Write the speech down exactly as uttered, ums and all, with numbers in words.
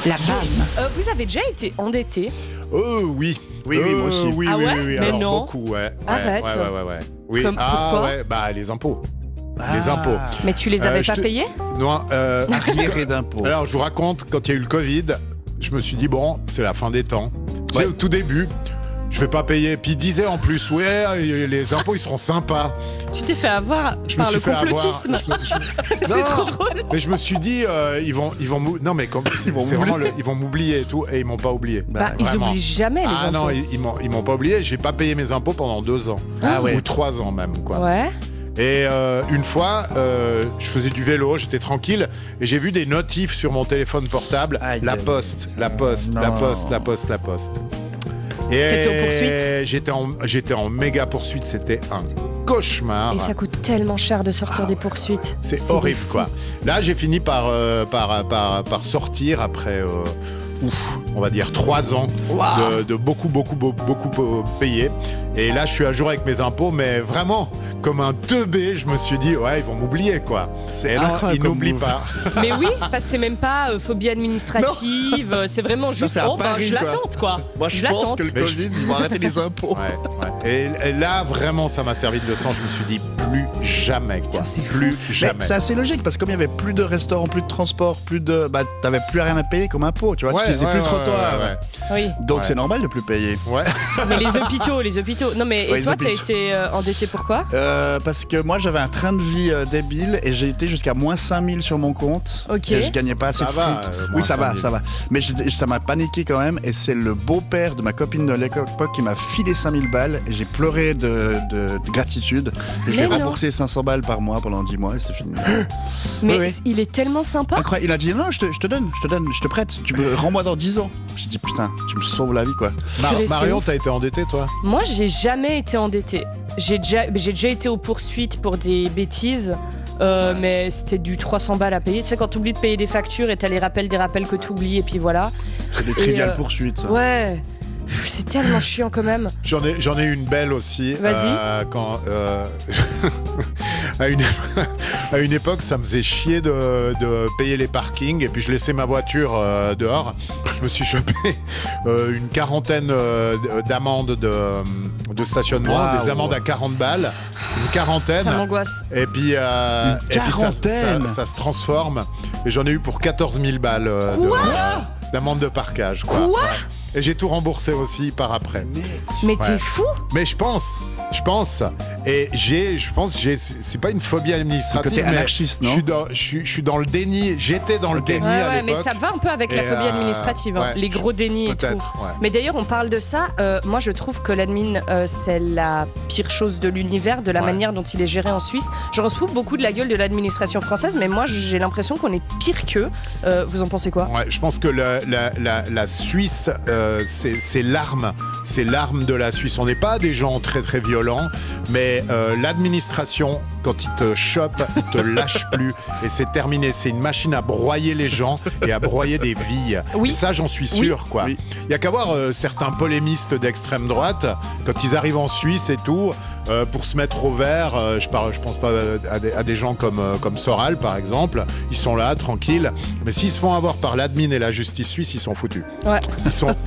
La B A M. Euh, vous avez déjà été endetté? Oh oui. Oui, oui, moi aussi. Oui, Ah oui, ouais oui, oui. Mais Alors, non. beaucoup, ouais. ouais, Arrête. Ouais, ouais, ouais, ouais. Oui. Comme- ah pourquoi ouais, bah les impôts. Ah. Les impôts. Mais tu les avais Euh, je pas te- payés? Non, euh, Arriéré d'impôts. alors je vous raconte, quand il y a eu le Covid, je me suis dit, bon, c'est la fin des temps. Tu sais, Ouais. au tout début, je vais pas payer. Puis il disait en plus, ouais, les impôts, ils seront sympas. Tu t'es fait avoir Je me par suis le fait avoir. complotisme. Je me- je me- C'est Non. trop drôle. Mais je me suis dit, euh, ils vont, ils vont, mou- non mais comme, c'est, vont c'est vraiment m'oublier. le- ils vont m'oublier et tout, et ils m'ont pas oublié. Bah, ils vraiment. oublient jamais les Ah impôts. non, ils, ils m'ont, ils m'ont pas oublié. J'ai pas payé mes impôts pendant deux ans, Ah ouais. ou trois ans même, quoi. Ouais. Et euh, une fois, euh, je faisais du vélo, j'étais tranquille, et j'ai vu des notifs sur mon téléphone portable. Aïe, la aïe. poste, la poste, la Non. poste, la poste, la poste. Et T'étais aux poursuites? J'étais en, j'étais en méga poursuite. C'était un cauchemar. Et ça coûte tellement cher de sortir des poursuites. C'est des horrible, fous. quoi. Là, j'ai fini par, euh, par, par, par sortir après, euh, ouf, on va dire trois ans Waouh. de, de beaucoup, beaucoup, beaucoup, beaucoup euh, payé. Et là, je suis à jour avec mes impôts, mais vraiment, comme un teubé, je me suis dit, ouais, ils vont m'oublier, quoi. C'est Et non, incroyable ils comme n'oublient move. pas. Mais oui, parce que c'est même pas euh, phobie administrative, euh, c'est vraiment juste c'est à oh ben Paris, je quoi. l'attente quoi. Moi, je, Je pense l'attente. que le Mais je- Covid, ils vont arrêter les impôts. Ouais, ouais. Et, et là, vraiment, ça m'a servi de leçon. Je me suis dit, plus jamais, quoi. Putain, c'est fou. Plus Mais jamais. c'est assez logique parce que comme il y avait plus de restaurants, plus de transport, plus de, bah, t'avais plus rien à payer comme impôt, tu vois, Ouais, tu utilisais ouais, plus le ouais, trottoir. ouais, Oui. Donc Ouais. c'est normal de plus payer. ouais. Mais les hôpitaux, les hôpitaux. Non mais Ouais, et les toi t'as hôpitaux. été euh, endetté pourquoi? Euh, parce que moi j'avais un train de vie euh, débile et j'ai été jusqu'à moins cinq mille sur mon compte. Ok. Et je gagnais pas assez Ça de va, fric. euh, moins oui, ça va, cinq mille. ça va. Mais je- ça m'a paniqué quand même. Et c'est le beau-père de ma copine de l'époque qui m'a filé cinq mille balles. Et j'ai pleuré de, de- de gratitude. Et je lui ai Mais non. remboursé cinq cents balles par mois pendant dix mois et c'était fini. Mais Oui, oui. il est tellement sympa. Incroyable. Il a dit non, je te, je te donne, je te donne, je te prête. Tu me rends-moi dans dix ans. J'ai dit putain, tu me sauves la vie quoi. Mar- Purée, c'est Marion, ouf. t'as été endetté, toi? Moi j'ai jamais été endetté. J'ai déjà, j'ai déjà été aux poursuites pour des bêtises. euh, mais c'était du trois cents balles à payer. Tu sais, quand tu oublies de payer des factures et t'as les rappels des rappels que tu oublies, et puis voilà. C'est des Et, triviales euh, poursuites. ça. Ouais, Pff, c'est tellement chiant quand même. J'en ai, j'en ai eu une belle aussi. Vas-y. Euh, quand, euh, à, une, à une époque, ça me faisait chier de, de payer les parkings et puis je laissais ma voiture euh, dehors. Je me suis chopé euh, une quarantaine euh, d'amendes de, de stationnement, Waouh. des amendes à quarante balles, une quarantaine. Ça m'angoisse. Et puis, euh, Une et puis ça, ça, quarantaine. ça se transforme. Et j'en ai eu pour quatorze mille balles euh, Quoi de- d'amende de parkage. Quoi. Quoi Et j'ai tout remboursé aussi par après. Mais t'es Ouais. fou. Mais je pense, je pense, et j'ai, je pense, j'ai, c'est pas une phobie administrative, C'est le côté mais anarchiste, je non suis dans, je suis, je suis dans le déni. J'étais dans le Ok. déni Ouais, à ouais, mais l'époque. ça va un peu avec la Et, phobie euh, administrative, hein, ouais, les gros dénis et tout. Peut-être, ouais. Mais d'ailleurs, on parle de ça. euh, moi, je trouve que l'admin, euh, c'est la pire chose de l'univers, de la Ouais. manière dont il est géré en Suisse. Je m'en fous beaucoup de la gueule de l'administration française, mais moi, j'ai l'impression qu'on est pire qu'eux. Euh, vous en pensez quoi? Ouais, je pense que la, la, la, la Suisse, euh, c'est, c'est l'arme. C'est l'arme de la Suisse. On n'est pas des gens très très violents, mais euh, l'administration, quand ils te chopent, ils te lâchent plus. Et c'est terminé. C'est une machine à broyer les gens et à broyer des vies. Oui. Et ça, j'en suis sûr, quoi. Oui. Il y a qu'à voir euh, certains polémistes d'extrême droite, quand ils arrivent en Suisse et tout, euh, pour se mettre au vert, euh, je, parle, je pense pas à des, à des gens comme, euh, comme Soral, par exemple, ils sont là, tranquilles. Mais s'ils se font avoir par l'admin et la justice suisse, ils sont foutus. Ouais. Ils sont